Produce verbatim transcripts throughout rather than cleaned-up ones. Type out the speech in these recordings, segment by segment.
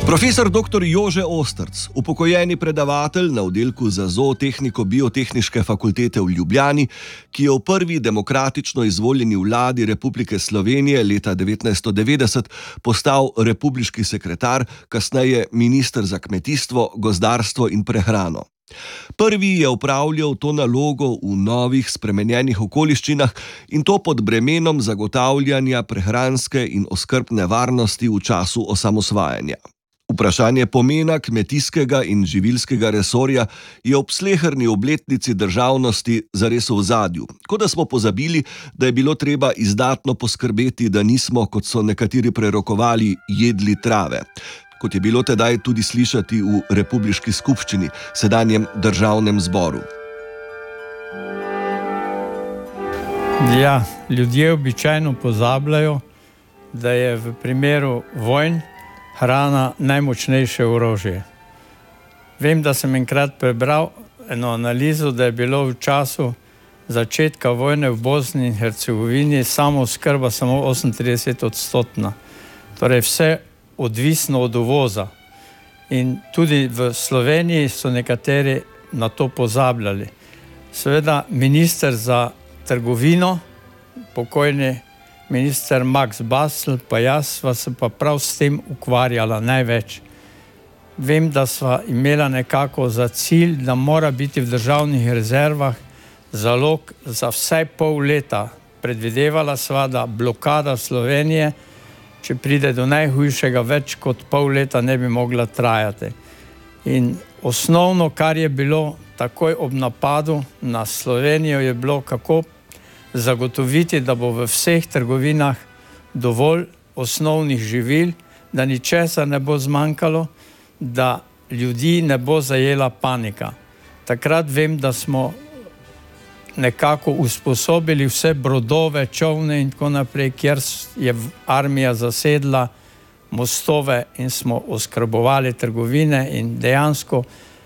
Profesor doktor Jože Ostrc, upokojeni predavatelj na oddelku za zootehniko Biotehniške fakultete v Ljubljani, ki je v prvi demokratično izvoljeni vladi Republike Slovenije leta devetnajststo devetdeset postal republiški sekretar, kasneje minister za kmetijstvo, gozdarstvo in prehrano. Prvi je opravljal to nalogo v novih, spremenjenih okoliščinah in to pod bremenom zagotavljanja prehranske in oskrbne varnosti v času osamosvajanja. Vprašanje pomena kmetijskega in živilskega resorja je ob sleherni obletnici državnosti zares v ozadju, kot da smo pozabili, da je bilo treba izdatno poskrbeti, da nismo, kot so nekateri prerokovali, jedli trave, kot je bilo tedaj tudi slišati v republiški skupščini, sedanjem državnem zboru. Ja, ljudje običajno pozabljajo, da je v primeru vojn hrana najmočnejše orožje. Vem, da sem enkrat prebral eno analizo, da je bilo v času začetka vojne v Bosni in Hercegovini samooskrba samo osemintrideset odstotna. Torej vse odvisno od uvoza. In tudi v Sloveniji so nekateri na to pozabljali. Seveda minister za trgovino, pokojni minister Max Basl, pa jaz sva se pa prav s tem ukvarjala največ. Vem, da sva imela nekako za cilj, da mora biti v državnih rezervah zalog za vsaj pol leta. Predvidevala sva, da blokada Slovenije, če pride do najhujšega, več kot pol leta ne bi mogla trajati. In osnovno, kar je bilo takoj ob napadu na Slovenijo, je bilo, kako zagotoviti, da bo v vseh trgovinah dovolj osnovnih živil, da ničesar ne bo zmanjkalo, da ljudi ne bo zajela panika. Takrat vem, da smo nekako usposobili vse brodove, čolne in tako naprej, kjer je armija zasedla mostove in smo oskrbovali trgovine in dejansko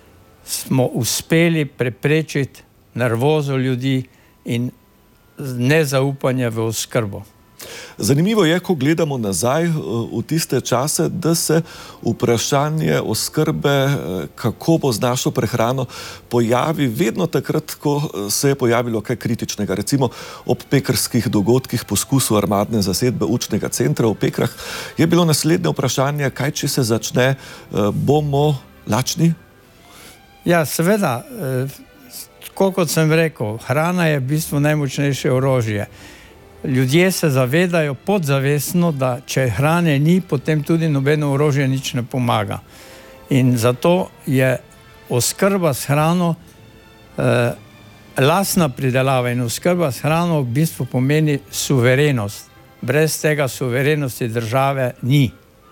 smo uspeli preprečiti nervozo ljudi in nezaupanje v oskrbo. Zanimivo je, ko gledamo nazaj v tiste čase, da se vprašanje oskrbe, kako bo z našo prehrano, pojavi vedno takrat, ko se je pojavilo kaj kritičnega. Recimo ob pekrskih dogodkih, poskusu armadne zasedbe učnega centra v Pekrah, je bilo naslednje vprašanje, kaj če se začne, bomo lačni? Ja, seveda, tako kot sem rekel, hrana je v bistvu najmočnejše orožje. Ljudje se zavedajo podzavestno, da če hrane ni, potem tudi nobeno orožje nič ne pomaga. In zato je oskrba s hrano, eh, lastna pridelava in oskrba s hrano v bistvu pomeni suverenost. Brez tega suverenosti države ni.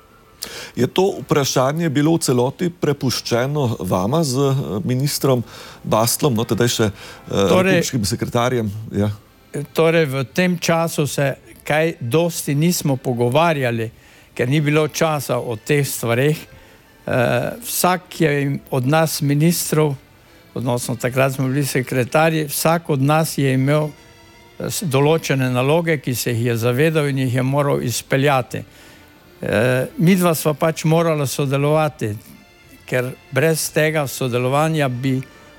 Je to vprašanje bilo v celoti prepuščeno vama z ministrom Baslom, no tedaj še eh, torej, republiškim sekretarjem? Ja. Torej, v tem času se kaj dosti nismo pogovarjali, ker ni bilo časa o teh stvareh. Uh, vsak je od nas ministrov, odnosno takrat smo bili sekretarji, vsak od nas je imel določene naloge, ki se jih je zavedal in jih je moral izpeljati. Uh, midva sva pač morala sodelovati, ker brez tega sodelovanja bi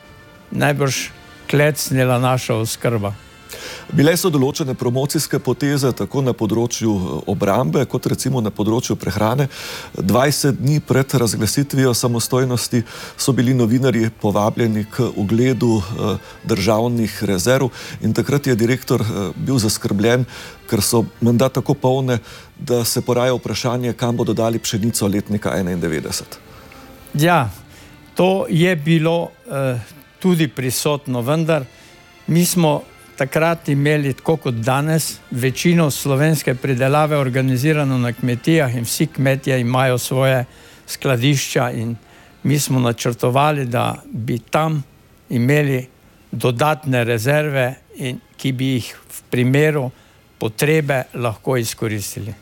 najbrž klecnila naša oskrba. Bile so določene promocijske poteze tako na področju obrambe, kot recimo na področju prehrane. dvajset dni pred razglasitvijo samostojnosti so bili novinarji povabljeni k ogledu državnih rezerv in takrat je direktor bil zaskrbljen, ker so menda tako polne, da se poraja vprašanje, kam bodo dali pšenico letnika enaindevetdeset. Ja, to je bilo eh, tudi prisotno, vendar mi smo takrat imeli, tako kot danes, večino slovenske pridelave organizirano na kmetijah in vsi kmetje imajo svoje skladišča in mi smo načrtovali, da bi tam imeli dodatne rezerve, in, ki bi jih v primeru potrebe lahko izkoristili.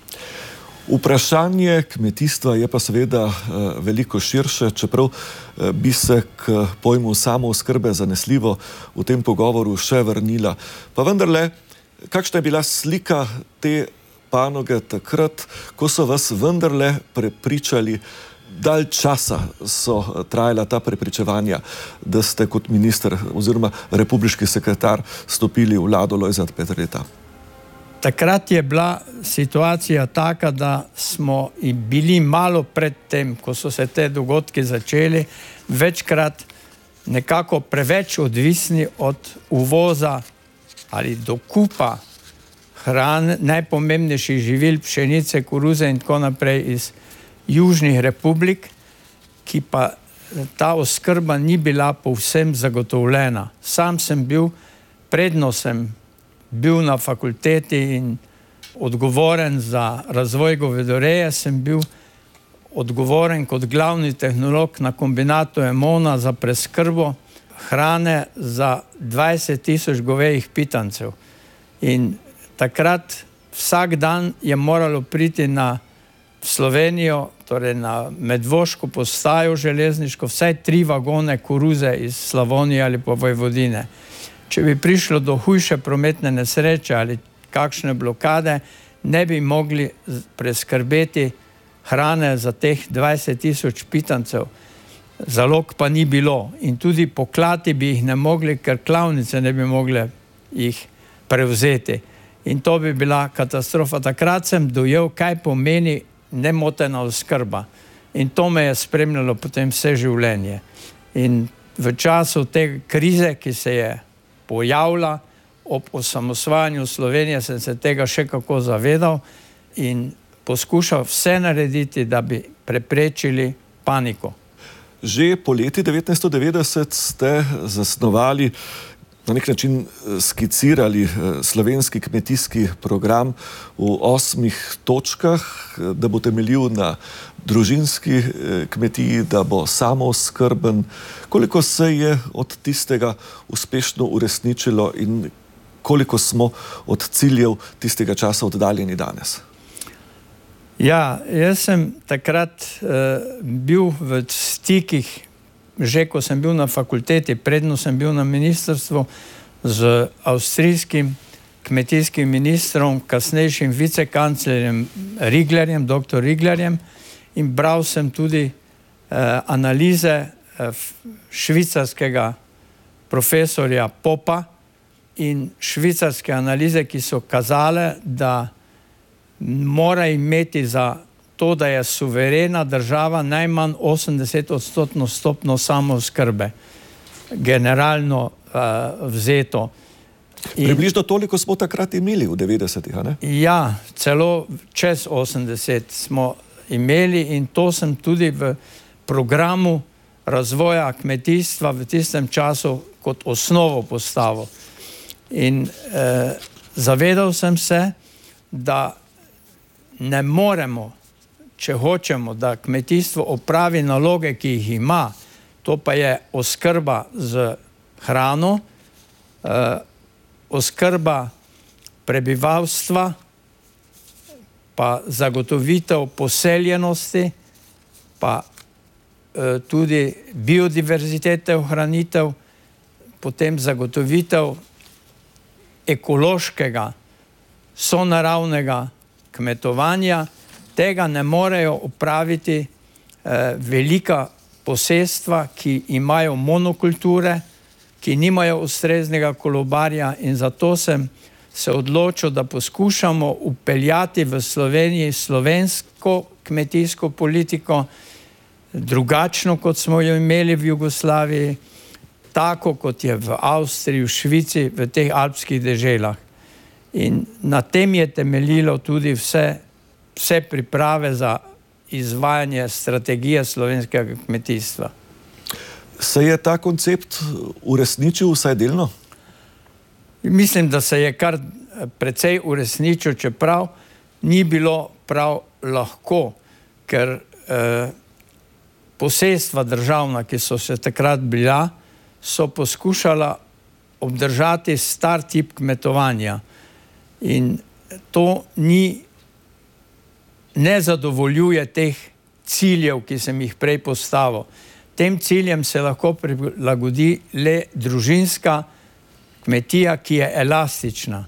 Vprašanje kmetijstva je pa seveda veliko širše, čeprav bi se k pojmu samooskrbe zanesljivo v tem pogovoru še vrnila. Pa vendarle, kakšna je bila slika te panoge takrat, ko so vas vendarle prepričali, dalj časa so trajala ta prepričevanja, da ste kot minister oziroma republiški sekretar stopili v vlado Lojzeta Peterleta? Takrat je bila situacija taka, da smo bili malo pred tem, ko so se te dogodki začeli, večkrat nekako preveč odvisni od uvoza ali dokupa hrane, najpomembnejših živil, pšenice, koruze in tako naprej iz južnih republik, ki pa ta oskrba ni bila povsem zagotovljena. Sam sem bil, predno sem bil na fakulteti in odgovoren za razvoj govedoreje, sem bil odgovoren kot glavni tehnolog na kombinatu Emona za preskrbo hrane za dvajset tisoč govejih pitancev. In takrat vsak dan je moralo priti na Slovenijo, torej na medvoško postajo železniško, vsaj tri vagone koruze iz Slavonije ali pa Vojvodine. Če bi prišlo do hujše prometne nesreče ali kakšne blokade, ne bi mogli preskrbeti hrane za teh dvajset tisoč pitancev. Zalog pa ni bilo in tudi poklati bi jih ne mogli, ker klavnice ne bi mogle jih prevzeti. In to bi bila katastrofa. Takrat sem dojel, kaj pomeni nemotena oskrba. In to me je spremljalo potem vse življenje. In v času te krize, ki se je pojavila ob osamosvajanju Slovenije, sem se tega še kako zavedal in poskušal vse narediti, da bi preprečili paniko. Že po leti devetnajststo devetdeset ste zasnovali, na nek način skicirali slovenski kmetijski program v osmih točkah, da bo temeljil na družinski kmetiji, da bo samooskrben. Koliko se je od tistega uspešno uresničilo in koliko smo od ciljev tistega časa oddaljeni danes? Ja, jaz sem takrat uh, bil v stikih, že ko sem bil na fakulteti, predno sem bil na ministrstvu, z avstrijskim kmetijskim ministrom, kasnejšim vicekanclerjem Riglerjem, doktor Riglerjem, in bral sem tudi uh, analize uh, švicarskega profesorja Popa in švicarske analize, ki so kazale, da mora imeti za to, da je suverena država, najmanj osemdeset odstotno stopno samooskrbe, generalno uh, vzeto. In, približno toliko smo takrat imeli v devetdesetih, a ne? Ja, celo čez osemdeset smo imeli in to sem tudi v programu razvoja kmetijstva v tistem času kot osnovo postavil. In eh, zavedal sem se, da ne moremo, če hočemo, da kmetijstvo opravi naloge, ki jih ima, to pa je oskrba z hrano, eh, oskrba prebivalstva, pa zagotovitev poseljenosti, pa eh, tudi biodiverzitete ohranitev, potem zagotovitev ekološkega, sonaravnega kmetovanja. Tega ne morejo opraviti eh, velika posestva, ki imajo monokulture, ki nimajo ustreznega kolobarja, in zato sem se odločil, da poskušamo upeljati v Sloveniji slovensko kmetijsko politiko, drugačno, kot smo jo imeli v Jugoslaviji, tako kot je v Avstriji, v Švici, v teh alpskih deželah. In na tem je temeljilo tudi vse, vse priprave za izvajanje strategije slovenskega kmetijstva. Se je ta koncept uresničil vsaj delno? Mislim, da se je kar precej uresničil, čeprav ni bilo prav lahko, ker eh, posestva državna, ki so se takrat bila, so poskušala obdržati star tip kmetovanja. In to ni, ne zadovoljuje teh ciljev, ki sem jih prej postavil. Tem ciljem se lahko prilagodi le družinska kmetija, ki je elastična.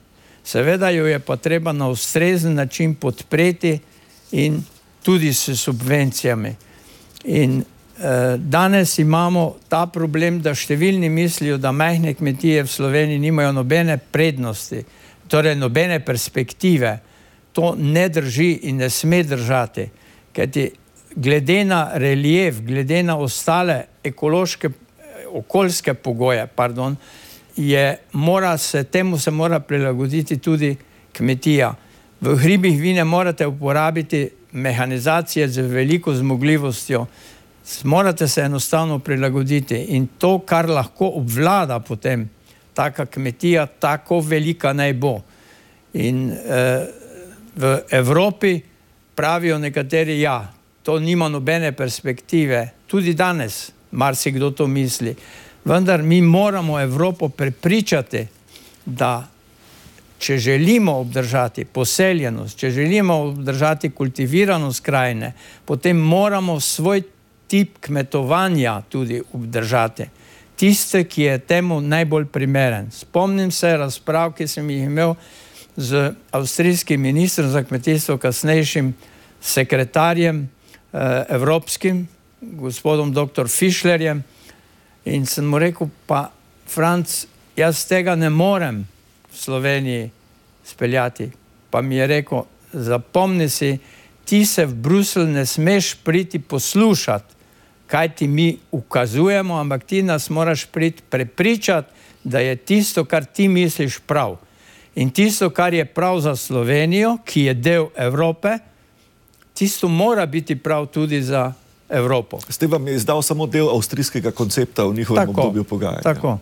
Seveda jo je pa treba na ustrezen način podpreti in tudi s subvencijami. In eh, danes imamo ta problem, da številni mislijo, da majhne kmetije v Sloveniji nimajo nobene prednosti, torej nobene perspektive. To ne drži in ne sme držati, kajti glede na relief, glede na ostale ekološke, okoljske pogoje, pardon, je, mora se, temu se mora prilagoditi tudi kmetija. V hribih vi ne morate uporabiti mehanizacije z veliko zmogljivostjo, morate se enostavno prilagoditi in to, kar lahko obvlada potem taka kmetija, tako velika naj bo. In eh, v Evropi pravijo nekateri, ja, to nima nobene perspektive, tudi danes marsikdo to misli, vendar mi moramo Evropo prepričati, da če želimo obdržati poseljenost, če želimo obdržati kultiviranost krajine, potem moramo svoj tip kmetovanja tudi obdržati. Tiste, ki je temu najbolj primeren. Spomnim se razprav, ki sem jih imel z avstrijskim ministrom za kmetijstvo, kasnejšim sekretarjem eh, evropskim, gospodom doktor Fischlerjem, in sem mu rekel, pa Franc, jaz tega ne morem v Sloveniji speljati. Pa mi je rekel, zapomni si, ti se v Bruselj ne smeš priti poslušati, kaj ti mi ukazujemo, ampak ti nas moraš priti prepričati, da je tisto, kar ti misliš, prav. In tisto, kar je prav za Slovenijo, ki je del Evrope, tisto mora biti prav tudi za Evropo. S tem vam je izdal samo del avstrijskega koncepta v njihovem obdobju pogajanja. Tako.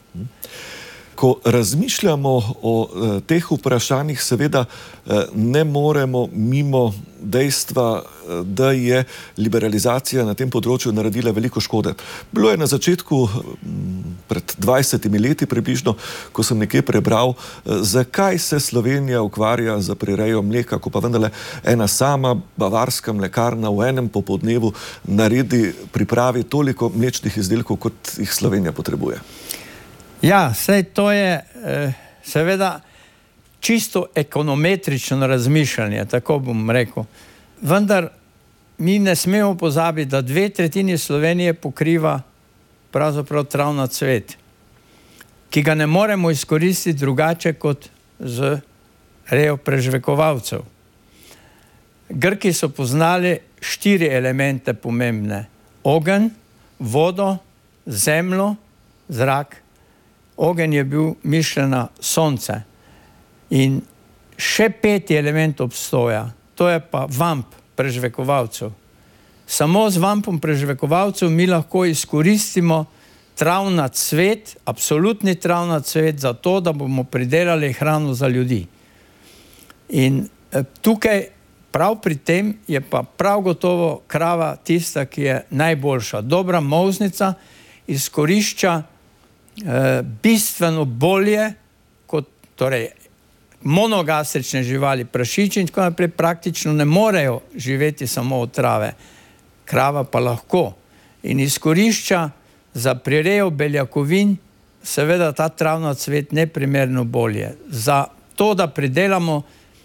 Ko razmišljamo o eh, teh vprašanjih, seveda eh, ne moremo mimo dejstva, eh, da je liberalizacija na tem področju naredila veliko škode. Bilo je na začetku, m, pred dvajsetimi leti približno, ko sem nekje prebral, eh, zakaj se Slovenija ukvarja za prirejo mleka, ko pa vendarle ena sama bavarska mlekarna v enem popoldnevu naredi, pripravi toliko mlečnih izdelkov, kot jih Slovenija potrebuje. Ja, sej to je eh, seveda čisto ekonometrično razmišljanje, tako bom rekel. Vendar mi ne smemo pozabiti, da dve tretjini Slovenije pokriva pravzaprav travnacvet, ki ga ne moremo izkoristiti drugače kot z rejo prežvekovalcev. Grki so poznali štiri elemente pomembne. Ogenj, vodo, zemljo, zrak. Ogenj je bil mišljena sonce. In še peti element obstoja, to je pa vamp prežvekovalcev. Samo z vampom prežvekovalcev mi lahko izkoristimo travnacvet, absolutni travnacvet, za to, da bomo pridelali hrano za ljudi. In tukaj, prav pri tem, je pa prav gotovo krava tista, ki je najboljša. Dobra molznica izkorišča Uh, bistveno bolje kot torej, monogastrične živali, prašiči in tako naprej praktično ne morejo živeti samo od trave. Krava pa lahko. In izkorišča za prirejo beljakovin seveda ta travnacvet neprimerno bolje. Za to, da pridelamo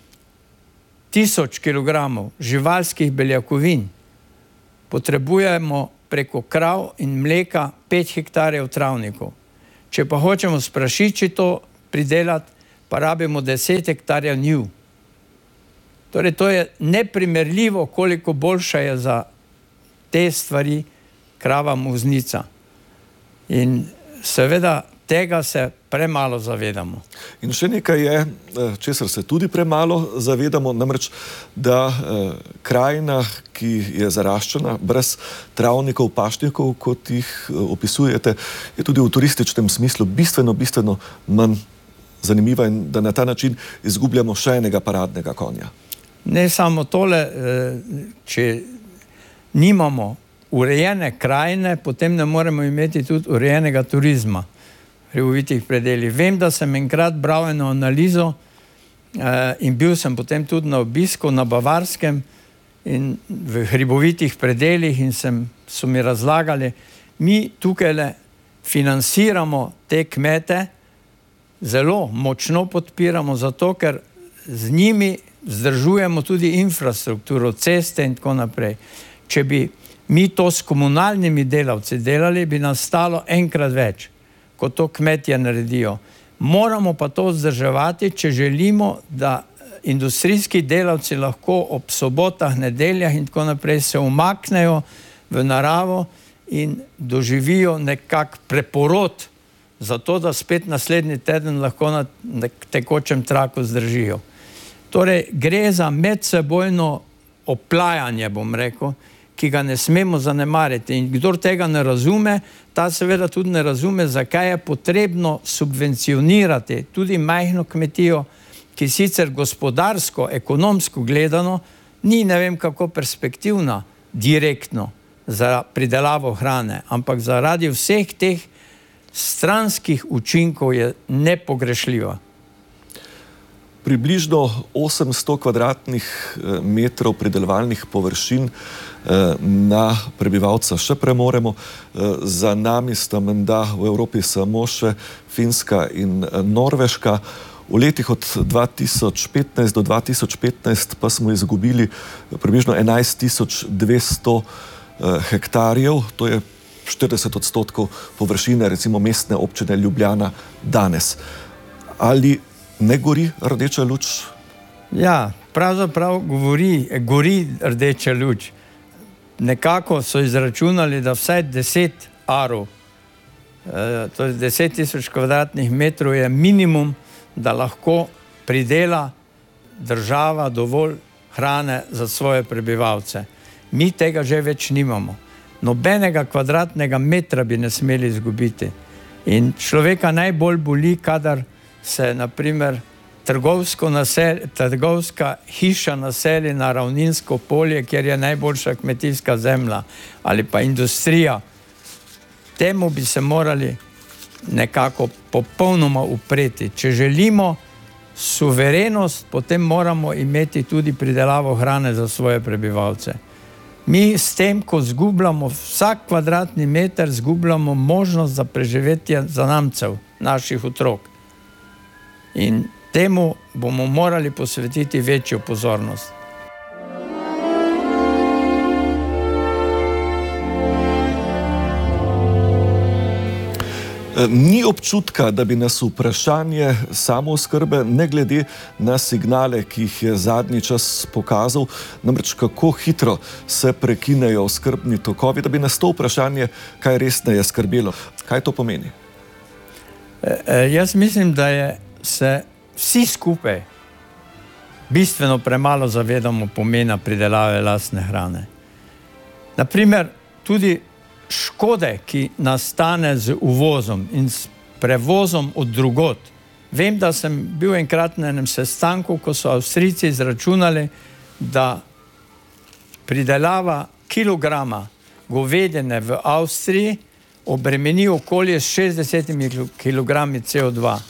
tisoč kilogramov živalskih beljakovin, potrebujemo preko krav in mleka pet hektarjev travnikov. Če pa hočemo s prašiči to pridelati, pa rabimo deset hektarjev njiv. Torej, to je neprimerljivo, koliko boljša je za te stvari krava muznica. In seveda tega se premalo zavedamo. In še nekaj je, česar se tudi premalo zavedamo, namreč, da eh, krajina, ki je zaraščena brez travnikov, pašnikov, kot jih eh, opisujete, je tudi v turističnem smislu bistveno, bistveno manj zanimiva in da na ta način izgubljamo še enega paradnega konja. Ne samo tole, eh, če nimamo urejene krajine, potem ne moremo imeti tudi urejenega turizma. Hribovitih predelih. Vem, da sem enkrat bral eno analizo eh, in bil sem potem tudi na obisku na Bavarskem in v hribovitih predelih in sem, so mi razlagali, mi tukaj financiramo te kmete zelo močno podpiramo, zato ker z njimi vzdržujemo tudi infrastrukturo, ceste in tako naprej. Če bi mi to s komunalnimi delavci delali, bi nas stalo enkrat več, kot to kmetje naredijo. Moramo pa to vzdrževati, če želimo, da industrijski delavci lahko ob sobotah, nedeljah in tako naprej se umaknejo v naravo in doživijo nekak preporod, zato da spet naslednji teden lahko na tekočem traku zdržijo. Torej, gre za medsebojno oplajanje, bom rekel, ki ga ne smemo zanemariti. In kdor tega ne razume, ta seveda tudi ne razume, zakaj je potrebno subvencionirati tudi majhno kmetijo, ki sicer gospodarsko, ekonomsko gledano, ni ne vem kako perspektivna direktno za pridelavo hrane, ampak zaradi vseh teh stranskih učinkov je nepogrešljiva. Približno osemsto kvadratnih metrov pridelovalnih površin na prebivalca še premoremo. Za nami sta menda v Evropi samo še Finska in Norveška. V letih od dva tisoč petnajst do dva tisoč petnajst pa smo izgubili približno enajst tisoč dvesto hektarjev, to je štirideset odstotkov površine recimo mestne občine Ljubljana danes. Ali ne gori rdeča luč? Ja, pravzaprav govori, gori rdeča luč. Nekako so izračunali, da vsaj deset arov, to je deset tisoč kvadratnih metrov je minimum, da lahko pridela država dovolj hrane za svoje prebivalce. Mi tega že več nimamo. Nobenega kvadratnega metra bi ne smeli izgubiti. In človeka najbolj boli, kadar se na primer trgovsko nasel, trgovska hiša naseli na ravninsko polje, kjer je najboljša kmetijska zemlja ali pa industrija. Temu bi se morali nekako popolnoma upreti. Če želimo suverenost, potem moramo imeti tudi pridelavo hrane za svoje prebivalce. Mi s tem, ko zgubljamo vsak kvadratni meter, zgubljamo možnost za preživetje zanamcev, naših otrok. In temu bomo morali posvetiti večjo pozornost. Ni občutka, da bi nas vprašanje samooskrbe, ne glede na signale, ki jih je zadnji čas pokazal, namreč kako hitro se prekinejo oskrbni tokovi, da bi nas to vprašanje kaj resneje skrbelo. Kaj to pomeni? E, e, jaz mislim, da je se vsi skupaj bistveno premalo zavedamo pomena pridelave lastne hrane. Naprimer, tudi škode, ki nastane z uvozom in s prevozom od drugod. Vem, da sem bil enkrat na enem sestanku, ko so Avstrijci izračunali, da pridelava kilograma govedine v Avstriji obremeni okolje s šestdesetimi kilogrami C O dva.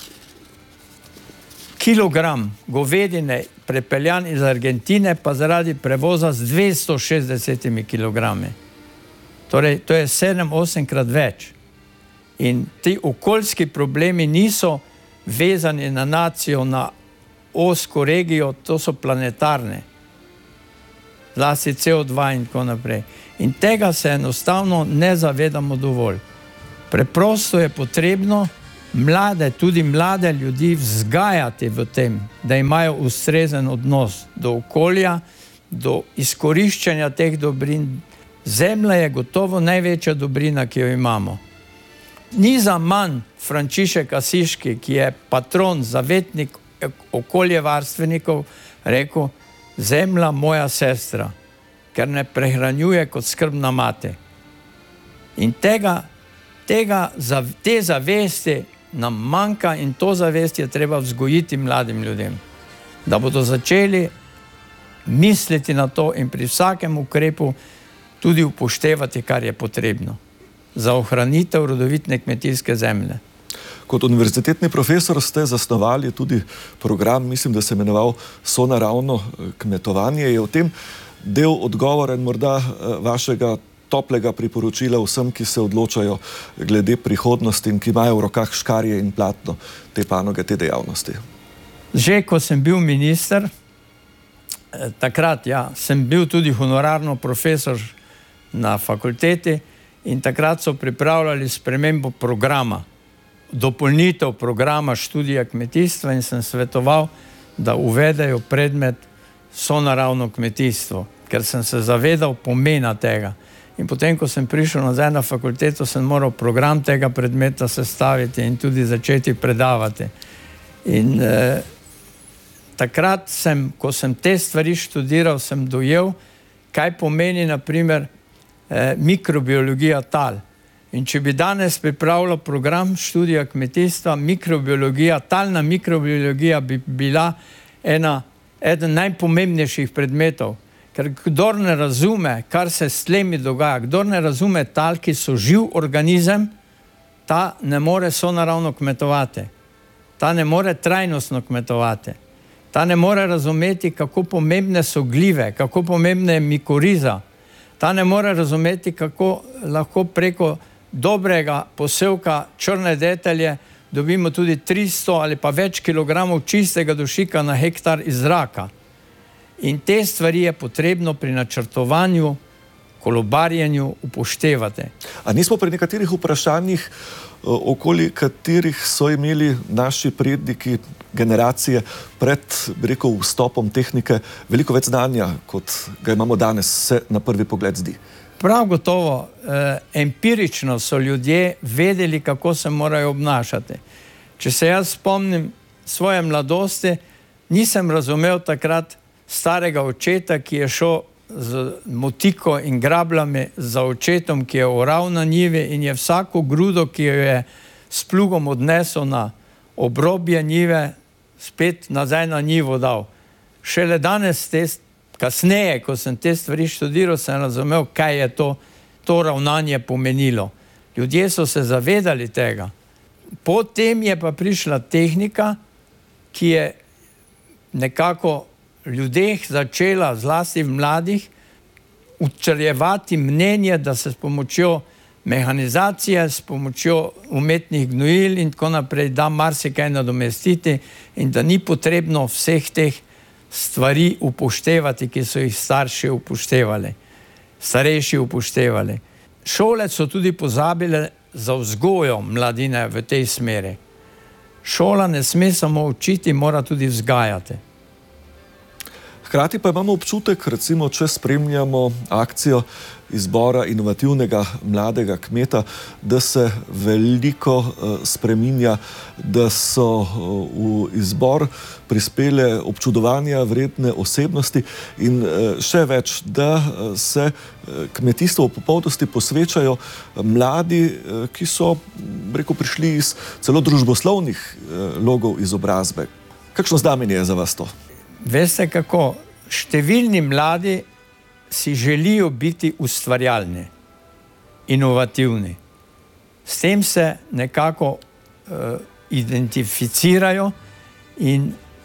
Kilogram govedine prepeljan iz Argentine pa zaradi prevoza z dvesto šestdesetimi kilogrami. Torej, to je sedem, osemkrat več. In ti okoljski problemi niso vezani na nacijo, na osko regijo, to so planetarne. Zlasti C O dva in tako naprej. In tega se enostavno ne zavedamo dovolj. Preprosto je potrebno mlade, tudi mlade ljudi vzgajati v tem, da imajo ustrezen odnos do okolja, do izkoriščanja teh dobrin. Zemlja je gotovo največja dobrina, ki jo imamo. Ni za manj Frančišek Asiški, ki je patron, zavetnik okoljevarstvenikov, rekel: zemlja moja sestra, ker ne prehranjuje kot skrbna mati. In tega, tega, te zavesti nam manjka in to zavest je treba vzgojiti mladim ljudem, da bodo začeli misliti na to in pri vsakem ukrepu tudi upoštevati, kar je potrebno za ohranitev rodovitne kmetijske zemlje. Kot univerzitetni profesor ste zasnovali tudi program, mislim, da se imenoval Sonaravno kmetovanje. Je v tem del odgovora in morda vašega toplega priporočila vsem, ki se odločajo glede prihodnosti in ki imajo v rokah škarje in platno te panoge, te dejavnosti? Že ko sem bil minister, takrat ja, sem bil tudi honorarno profesor na fakulteti in takrat so pripravljali spremembo programa, dopolnitev programa študija kmetijstva in sem svetoval, da uvedejo predmet sonaravno kmetijstvo, ker sem se zavedal pomena tega. In potem, ko sem prišel nazaj na fakulteto, sem moral program tega predmeta sestaviti in tudi začeti predavati. In eh, takrat sem, ko sem te stvari študiral, sem dojel, kaj pomeni na primer eh, mikrobiologija tal. In če bi danes pripravljal program študija kmetijstva, mikrobiologija, talna mikrobiologija bi bila ena, eden najpomembnejših predmetov. Ker kdor ne razume, kar se s tlemi dogaja, kdor ne razume tal, ki so živ organizem, ta ne more sonaravno kmetovati. Ta ne more trajnostno kmetovati. Ta ne more razumeti, kako pomembne so glive, kako pomembna je mikoriza. Ta ne more razumeti, kako lahko preko dobrega posevka črne detelje dobimo tudi tristo ali pa več kilogramov čistega dušika na hektar iz zraka. In te stvari je potrebno pri načrtovanju, kolobarjenju upoštevati. A nismo pri nekaterih vprašanjih, okoli katerih so imeli naši predniki generacije pred, bi rekel, vstopom tehnike veliko več znanja, kot ga imamo danes, se na prvi pogled zdi? Prav gotovo, eh, empirično so ljudje vedeli, kako se morajo obnašati. Če se jaz spomnim svoje mladosti, nisem razumel takrat starega očeta, ki je šel z motiko in grabljami za očetom, ki je oral na njivi in je vsako grudo, ki jo je s plugom odnesel na obrobje njive, spet nazaj na njivo dal. Šele danes, te, kasneje, ko sem te stvari študiral, sem razumel, kaj je to, to ravnanje pomenilo. Ljudje so se zavedali tega. Potem je pa prišla tehnika, ki je nekako ljudeh začela, zlasti v mladih, učrjevati mnenje, da se s pomočjo mehanizacije, s pomočjo umetnih gnojil in tako naprej da marsikaj nadomestiti in da ni potrebno vseh teh stvari upoštevati, ki so jih starši upoštevali, starejši upoštevali. Šole so tudi pozabile za vzgojo mladine v tej smeri. Šola ne sme samo učiti, mora tudi vzgajati. Hkrati pa imamo občutek, recimo, če spremljamo akcijo izbora inovativnega mladega kmeta, da se veliko uh, spreminja, da so uh, v izbor prispele občudovanja vredne osebnosti in uh, še več, da uh, se uh, kmetijstvo v popolnosti posvečajo mladi, uh, ki so, rekel, prišli iz celo družboslovnih uh, logov izobrazbe. Kakšno znamenje je za vas to? Veste kako, številni mladi si želijo biti ustvarjalni, inovativni. S tem se nekako uh, identificirajo in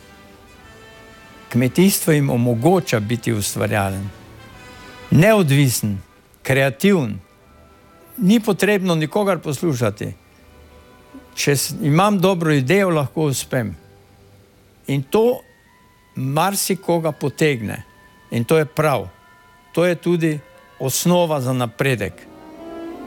kmetijstvo jim omogoča biti ustvarjalen. Neodvisen, kreativen. Ni potrebno nikogar poslušati. Če imam dobro idejo, lahko uspem. In to marsikoga potegne. In to je prav. To je tudi osnova za napredek.